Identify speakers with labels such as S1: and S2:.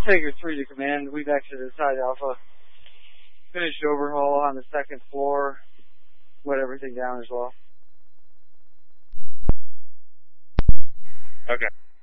S1: Taker 3 to command. We've exited Side Alpha. Finished overhaul on the second floor. Wet everything down as well.
S2: Okay.